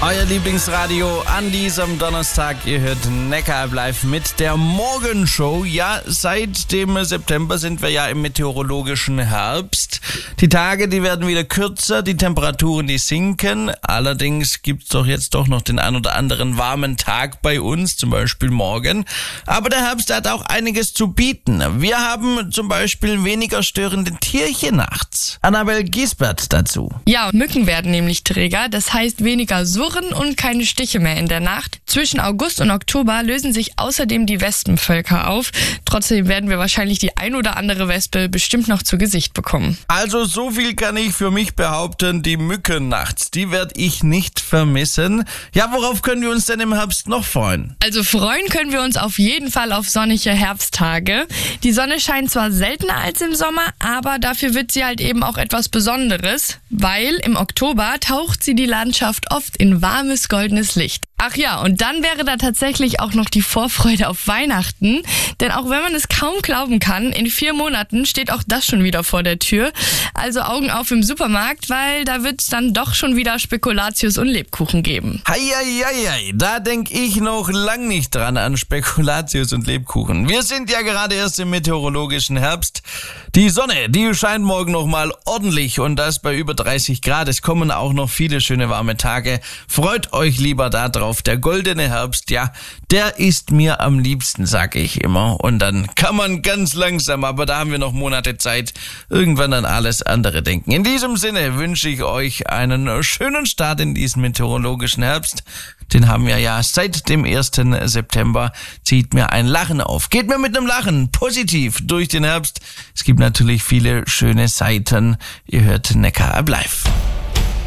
Euer Lieblingsradio an diesem Donnerstag. Ihr hört Neckar live mit der Morgenshow. Ja, seit dem September sind wir ja im meteorologischen Herbst. Die Tage, die werden wieder kürzer, die Temperaturen, die sinken. Allerdings gibt's doch jetzt doch noch den ein oder anderen warmen Tag bei uns, zum Beispiel morgen. Aber der Herbst hat auch einiges zu bieten. Wir haben zum Beispiel weniger störende Tierchen nachts. Annabel Giesbert dazu. Ja, Mücken werden nämlich träger, das heißt weniger Surren und keine Stiche mehr in der Nacht. Zwischen August und Oktober lösen sich außerdem die Wespenvölker auf. Trotzdem werden wir wahrscheinlich die ein oder andere Wespe bestimmt noch zu Gesicht bekommen. Also so viel kann ich für mich behaupten, die Mücken nachts, die werde ich nicht vermissen. Ja, worauf können wir uns denn im Herbst noch freuen? Also freuen können wir uns auf jeden Fall auf sonnige Herbsttage. Die Sonne scheint zwar seltener als im Sommer, aber dafür wird sie halt eben auch etwas Besonderes, weil im Oktober taucht sie die Landschaft oft in warmes, goldenes Licht. Ach ja, und dann wäre da tatsächlich auch noch die Vorfreude auf Weihnachten. Denn auch wenn man es kaum glauben kann, in 4 Monaten steht auch das schon wieder vor der Tür. Also Augen auf im Supermarkt, weil da wird es dann doch schon wieder Spekulatius und Lebkuchen geben. Heieiei, da denke ich noch lang nicht dran an Spekulatius und Lebkuchen. Wir sind ja gerade erst im meteorologischen Herbst. Die Sonne, die scheint morgen noch mal ordentlich und das bei über 30 Grad. Es kommen auch noch viele schöne warme Tage. Freut euch lieber da drauf. Der goldene Herbst, ja, der ist mir am liebsten, sag ich immer. Und dann kann man ganz langsam, aber da haben wir noch Monate Zeit, irgendwann an alles andere denken. In diesem Sinne wünsche ich euch einen schönen Start in diesen meteorologischen Herbst. Den haben wir ja seit dem 1. September. Zieht mir ein Lachen auf. Geht mir mit einem Lachen positiv durch den Herbst. Es gibt natürlich viele schöne Seiten. Ihr hört Neckar live.